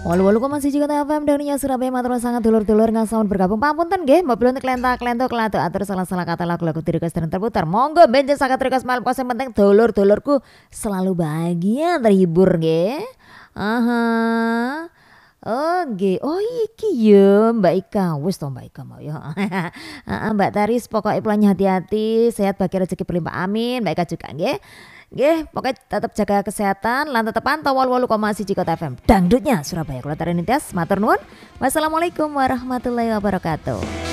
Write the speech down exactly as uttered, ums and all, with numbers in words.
Walu-walu kok masih Kota F M Dania Surabaya matur sangat dulur-dulur ngasaun bergabung pamunten nggih mobil untuk klenta-klento kelatu atur salah-salah kata lagu-lagu request dan terputar. Monggo benjen sangat request malam kos yang penting dulur-dulurku selalu bahagia terhibur nggih. Aha. Oke, oh iki ya Mbak Ika, wis to Mbak Ika mau ya. Heeh, Mbak Taris pokoknya pulangnya hati-hati, sehat bagi rezeki berlimpah amin. Mbak Ika juga nggih. Nggih, pokoknya tetap jaga kesehatan lan tetep pantau walu-walu koma siji Kota F M. Dangdutnya Surabaya. Kula Tarini Tias, matur nuwun. Wassalamualaikum warahmatullahi wabarakatuh.